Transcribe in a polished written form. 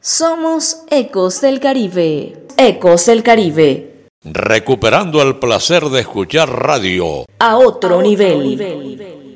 Somos Ecos del Caribe. Ecos del Caribe. Recuperando el placer de escuchar radio A otro nivel.